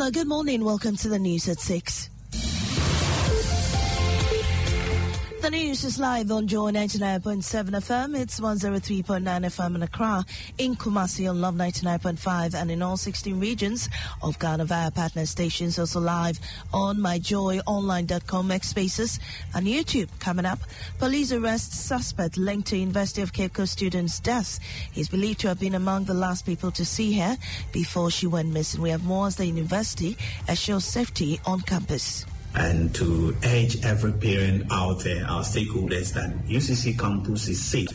Hello, good morning. Welcome to the news at 6. The news is live on Joy 99.7 FM. It's 103.9 FM in Accra, in Kumasi on Love 99.5, and in all 16 regions of Ghana via partner stations. Also live on myjoyonline.com, X Spaces, and YouTube. Coming up, police arrest suspect linked to University of Cape Coast student's death. He's believed to have been among the last people to see her before she went missing. We have more as the university assures safety on campus. And to urge every parent out there, our stakeholders, that UCC campus is safe.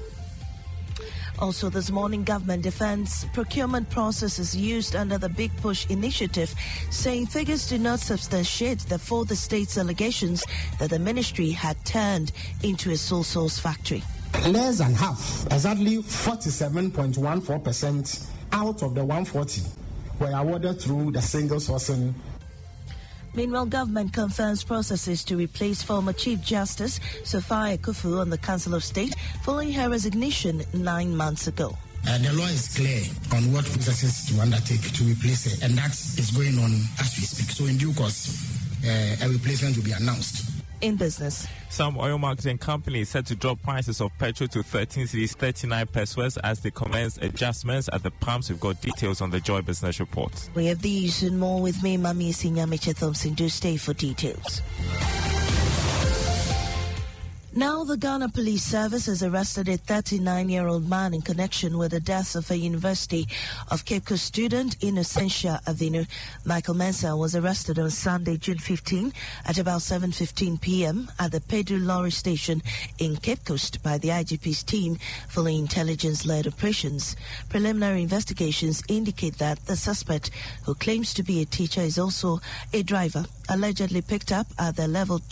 Also this morning, government defense procurement processes used under the Big Push initiative, saying figures do not substantiate the for the state's allegations that the ministry had turned into a sole source factory. Less than half, exactly 47.14% out of the 140 were awarded through the single sourcing. Meanwhile, government confirms processes to replace former Chief Justice Sophia Akuffo on the Council of State following her resignation 9 months ago. The law is clear on what processes to undertake to replace her, and that is going on as we speak. So in due course, a replacement will be announced. In business, some oil marketing companies set to drop prices of petrol to 13 cedis 39 pesos as they commence adjustments at the pumps. We've got details on the Joy Business Report. We have these and more with me, Mami Sinyamiche Thompson. Do stay for details. Now, the Ghana Police Service has arrested a 39-year-old man in connection with the death of a University of Cape Coast student, Innocentia Avinu. Michael Mensah was arrested on Sunday, June 15, at about 7:15 p.m. at the Pedro Lorry station in Cape Coast by the IGP's team following intelligence-led operations. Preliminary investigations indicate that the suspect, who claims to be a teacher, is also a driver. Allegedly, he picked up the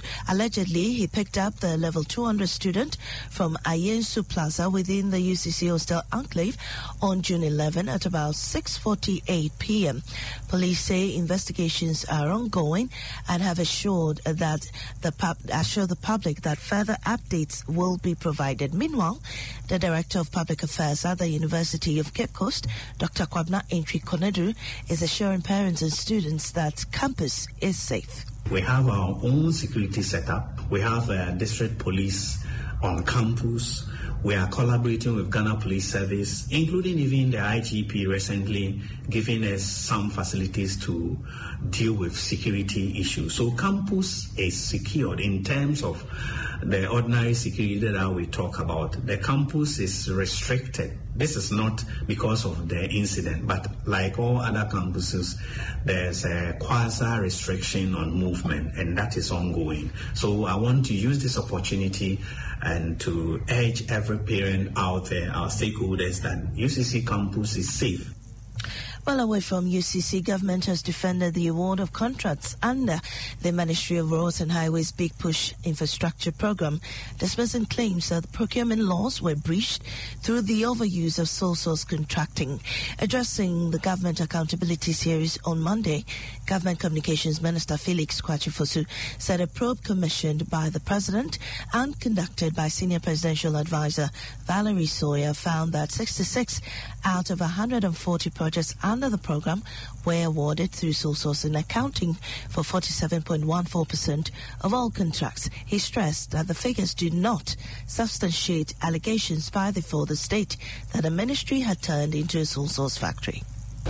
level 200 student from Ayensu Plaza within the UCC Hostel Enclave on June 11 at about 6:48 p.m. Police say investigations are ongoing and have assured the public that further updates will be provided. Meanwhile, the Director of Public Affairs at the University of Cape Coast, Dr. Kwabna Entry Konedu, is assuring parents and students that campus is safe. We have our own security setup. We have district police on campus. We are collaborating with Ghana Police Service, including even the IGP recently giving us some facilities to deal with security issues. So campus is secured in terms of the ordinary security that we talk about. The campus is restricted. This is not because of the incident, but like all other campuses, there's a quasi-restriction on movement, and that is ongoing. So I want to use this opportunity and to urge every parent out there, our stakeholders, that UCC campus is safe. Well, away from UCC, government has defended the award of contracts under the Ministry of Roads and Highways Big Push Infrastructure Program, dismissing claims that the procurement laws were breached through the overuse of sole source contracting. Addressing the Government Accountability Series on Monday, Government Communications Minister Felix Kwakye Fosu said a probe commissioned by the President and conducted by Senior Presidential Advisor Valerie Sawyer found that 66 out of 140 projects under the program were awarded through sole sourcing, accounting for 47.14% of all contracts. He stressed that the figures do not substantiate allegations by the state that the ministry had turned into a sole source factory.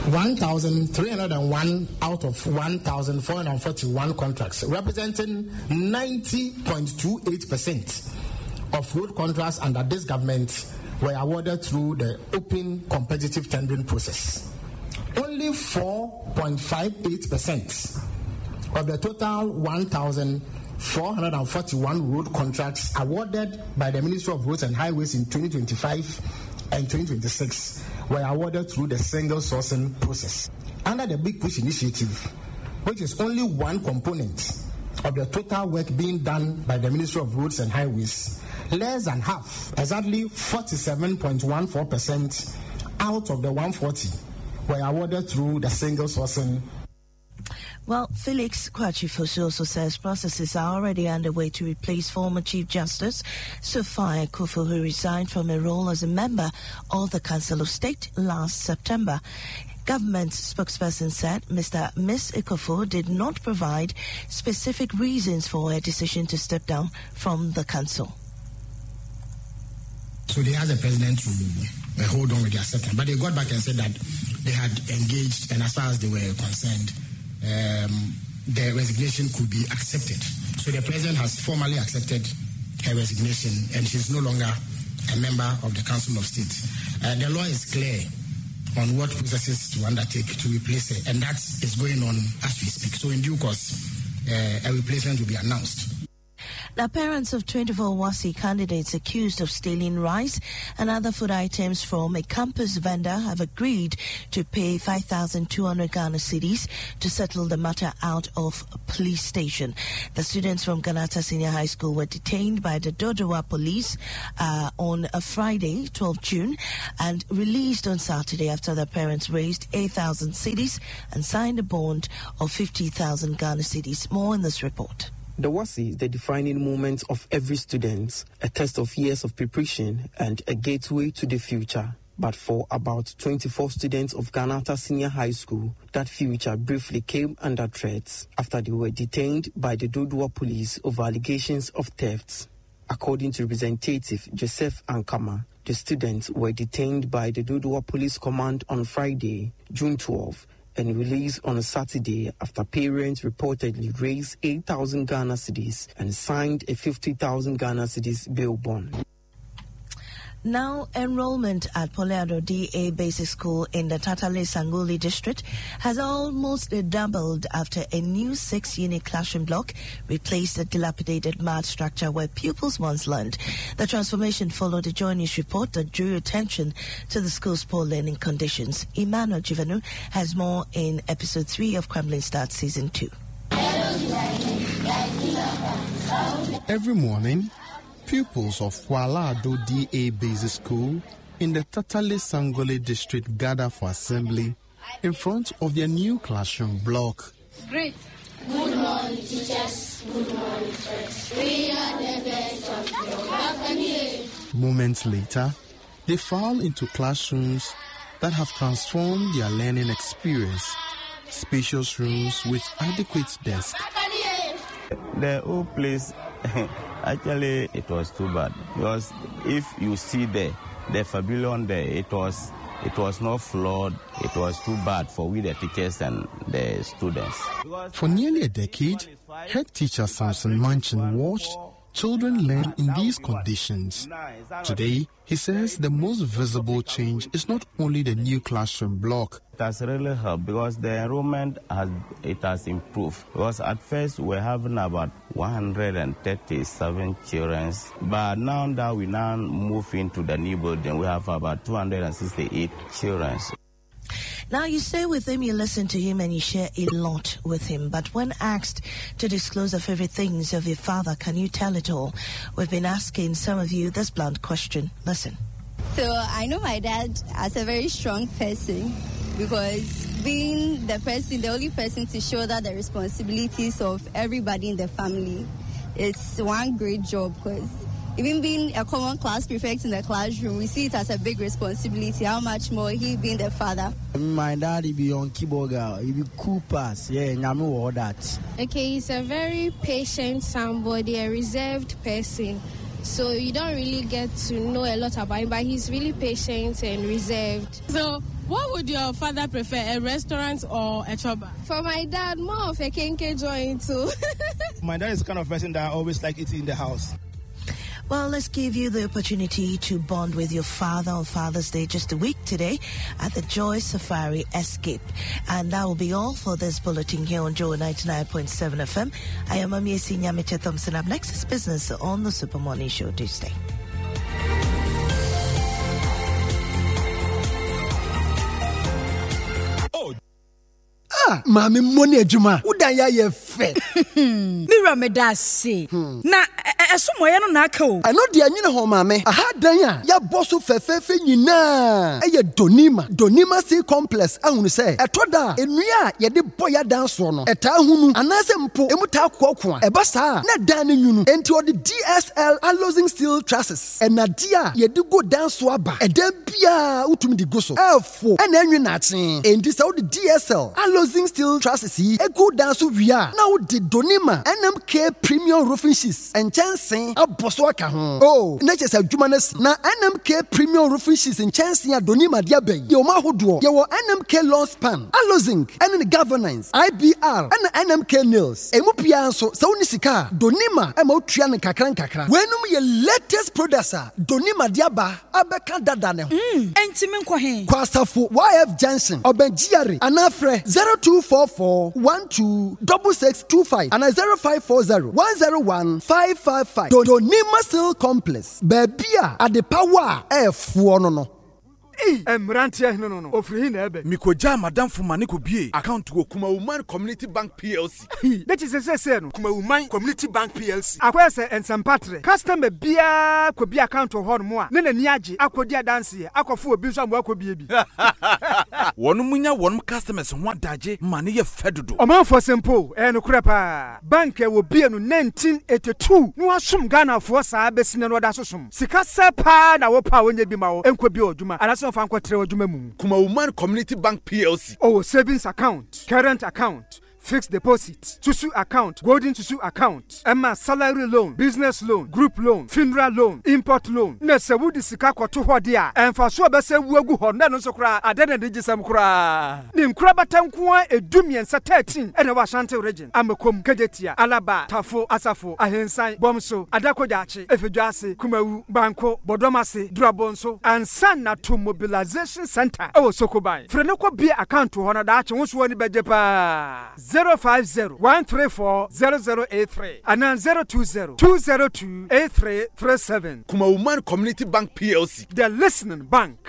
1,301 out of 1,441 contracts, representing 90.28% of road contracts under this government, were awarded through the open competitive tendering process. Only 4.58% of the total 1,441 road contracts awarded by the Ministry of Roads and Highways in 2025 and 2026 were awarded through the single sourcing process. Under the Big Push initiative, which is only one component of the total work being done by the Ministry of Roads and Highways, less than half, exactly 47.14% out of the 140 were awarded through the single sourcing. Well, Felix Kwakye Fosu also says processes are already underway to replace former Chief Justice Sophia Akuffo, who resigned from a role as a member of the Council of State last September. Government spokesperson said Miss Ekufuor did not provide specific reasons for her decision to step down from the council. So they asked the president to hold on with their acceptance, but they got back and said that they had engaged, and as far as they were concerned, the resignation could be accepted. So the president has formally accepted her resignation, and she's no longer a member of the Council of State. The law is clear on what processes to undertake to replace her, and that is going on as we speak. So in due course, a replacement will be announced. Now, parents of 24 WASSCE candidates accused of stealing rice and other food items from a campus vendor have agreed to pay 5,200 Ghana cedis to settle the matter out of a police station. The students from Ghanata Senior High School were detained by the Dodowa police on a Friday, 12 June, and released on Saturday after their parents raised 8,000 cedis and signed a bond of 50,000 Ghana cedis. More in this report. The WASSCE is the defining moment of every student, a test of years of preparation and a gateway to the future. But for about 24 students of Ghanata Senior High School, that future briefly came under threat after they were detained by the Dodowa police over allegations of thefts. According to Representative Joseph Ankama, the students were detained by the Dodowa Police Command on Friday, June 12, and released on a Saturday after parents reportedly raised 8,000 Ghana cedis and signed a 50,000 Ghana cedis bail bond. Now, enrollment at Poleado DA Basic School in the Tatale Sanguli district has almost doubled after a new 6-unit classroom block replaced the dilapidated math structure where pupils once learned. The transformation followed a Joy News report that drew attention to the school's poor learning conditions. Emmanuel Jivanu has more in episode 3 of Crumbling Start Season 2. Every morning, pupils of Poleado DA Basic School in the Tatale Sangole district gather for assembly in front of their new classroom block. Great. Good morning, teachers. Good morning, friends. We are the best of your company. Moments later, they file into classrooms that have transformed their learning experience. Spacious rooms with adequate desks. The old place, actually, it was too bad because if you see the pavilion there, it was not floored. It was too bad for we the teachers and the students. For nearly a decade, head teacher Samson Manchin watched children learn in these conditions. Today, he says the most visible change is not only the new classroom block. It has really helped because the enrollment has improved. Because at first we were having about 137 children, but now that we move into the new building, we have about 268 children. Now, you stay with him, you listen to him, and you share a lot with him. But when asked to disclose the favorite things of your father, can you tell it all? We've been asking some of you this blunt question. Listen. So I know my dad as a very strong person because being the only person to shoulder the responsibilities of everybody in the family, it's one great job because even being a common class prefect in the classroom, we see it as a big responsibility. How much more he being the father. My dad, he be on keyboard, he be cool pass. Yeah, I know all that. Okay, he's a very patient somebody, a reserved person. So you don't really get to know a lot about him, but he's really patient and reserved. So what would your father prefer, a restaurant or a choba? For my dad, more of a kenke joint too. My dad is the kind of person that I always like eating in the house. Well, let's give you the opportunity to bond with your father on Father's Day just a week today at the Joy Safari Escape. And that will be all for this bulletin here on Joy 99.7 FM. I am Amiesi Nyamiche Thompson. Up next is business on the Super Morning Show. Do stay. Mami money ejuma. ya ye fe. Mira medase. Na esomoye no na aka o. Eno de anyine ho maame. Aha dan a ya boso fefefe nyina. Eye Donima Sea Complex ahunu se. Etoda enua ye de boya dan so no. Eta hunu anase mpo emuta kokwa. Eba sa na dan nyunu. Enti o de DSL Alozing Steel Trusses. Enadia ye de go dan so aba. Eda bia utumi di go so. Efo ena enwe na aten. Enti se o de DSL Alozing Steel Trusses yi ego dan so wia. Na o de Donima NMK Premium Roofing Sheets. Enchansen aboso aka ho. Oh, na chese adwuma na NMK Premium Roofing Sheets enchansen a Donima dia ben. Ye o ma hodo. Ye wo NMK Lawn Span, Alozing, and Governance, IBR, and NMK Nails. Emu pia so sa uni sika Donima ema utua ne kakra nkakra. Wenum ye latest producer Donima diaba abeka dada ne ho. Enti me nkwa he. Kwasafo YF Johnson Obenjiare anafre 0244126625 and 0540101555. Donima Steel Complex. Bebia at the power F1 no. Emrantia no. Ofri na ebe. Mikoja madam Fumani ko bie account go Kuma Woman Community Bank PLC. That is say no. Kuma Woman Community Bank PLC. Akwa se ensempatre. Customer bia ko bia account ho no mo a. Ne nani age akodi adanse akofo obi nso amwa ko bie bi. Wonu munya wonu customers ho adaje mane ye fedodo. Omanfo simple no kura pa. Bank e wo bie no 1982. No asom Ghana fo sa besine no da sosom. Sika sepa na wo pa wonye bi ma wo enko bi odwuma. Kuma Woman Community Bank PLC. Oh, savings account, current account, fixed deposit, Susu account, golden Susu account, Emma salary loan, business loan, group loan, funeral loan, import loan. Nese wudi sika kwa tu hodia. Enfa so bese wuegu honda no so kra adene de gisam kra. Nim kra batankuwa edumien sa 13 ene wa Ashanti region. Amekom Kejetia, Alaba, Tafo, Asafo, Ahensan, Bomso, Adakojachi, Efeduase, Kumawu, Banko, Bodomase, Drabonso, and Sana to Mobilization Center. Oh, Sokobai. Frenoko be account to honor that wonso woni bejepa. 050-134-0083 and then 020-202-8337. Kuma Woman Community Bank PLC. The listening bank.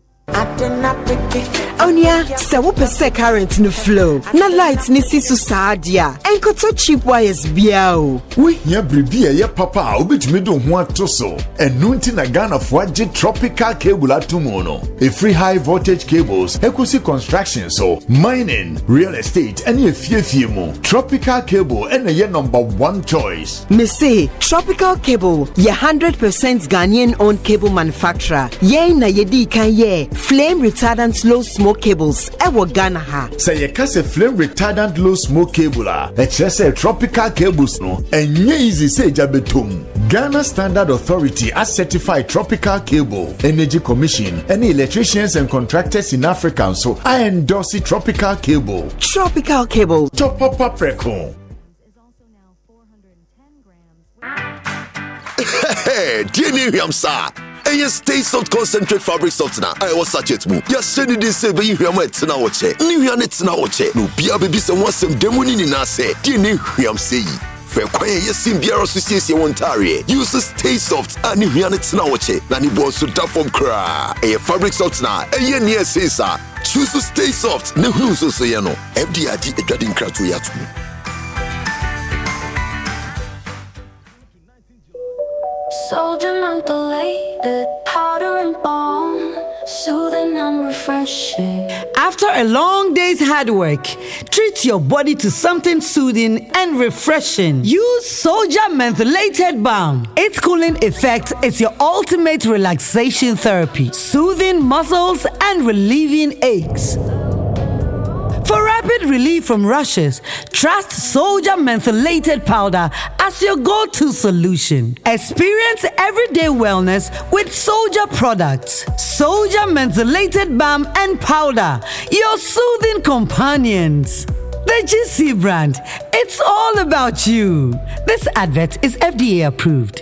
Onya, se wo pese current no flow. Na light ni sisu saadia. Enkoto cheap wires bia o. We hia bribi ye papa obetumi do ho atoso. Enu nti na Ghana fo age tropical cable atomo no. A free high voltage cables, equity construction so, mining, real estate, any efie mo. Tropical cable and ye number 1 choice. Me say Tropical Cable, ye 100% Ghanaian owned cable manufacturer. Ye na ye di kan ye flame retardant low smoke cables ewo Ghana ha. Say ye kase flame retardant low smoke cable a say tropical cables no enye easy say jabetum. Ghana Standard Authority as certified tropical cable, Energy Commission, any electricians and contractors in Africa so I endorse tropical cable. Tropical cable. Top up preco. Hey, DNA Yamsa. And stay soft concentrate fabric softener. I was such it move. Just send it this way. You have it now. New units now. No, be a baby. Someone some demoni in us. DNA Yamsa. For quiet, yes, in Beer Association Ontario. Use stay soft and new units now. Nani boss to tap from cry. A fabric softener. A year near says, choose to stay soft. No, who's so say no. FDID a dreading crowd to yatu. Soldier mentholated, powder and balm, soothing and refreshing. After a long day's hard work, treat your body to something soothing and refreshing. Use Soldier Mentholated Balm. Its cooling effect is your ultimate relaxation therapy, soothing muscles and relieving aches. For rapid relief from rashes, trust Soldier Mentholated Powder as your go-to solution. Experience everyday wellness with Soldier products. Soldier Mentholated Balm and Powder, your soothing companions. The GC brand, it's all about you. This advert is FDA approved.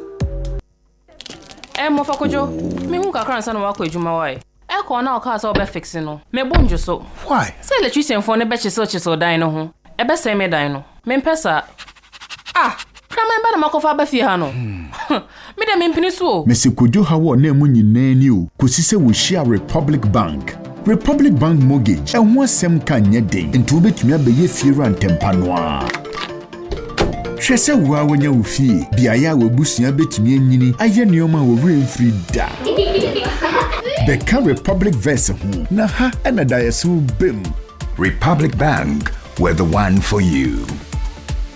Mofakojo, me who can son walk with Jumawai. Eko na oka so be fixing no. Me bonjo so. Why? Say electrician for ne be chise so dan no ho. E be say me dan no. Me mpesa. Kama mba na makofa ba fie ha no. Me de me mpini so. Mesi Kojo ha wo na mu nyina ni o. Kosi se wo share Republic Bank. Republic Bank Mortgage and one sem can yedin into betumi abeye fie rantempa no a. Hwese wo awanya wo fie biaya wo busua betumi anyini aye neoma wo remfree da. Beka Republic Verse ho na ha na dayeso bem. Republic Bank, we're the one for you.